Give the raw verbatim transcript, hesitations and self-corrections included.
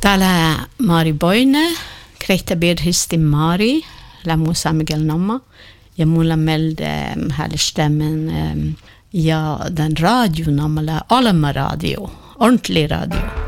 Täällä Mari Boine, kreitä birhisti Mari, lämmu Miguel Namma, ja mulla melde här stämmen ja den radio namla Alma radio, ordentlig radio.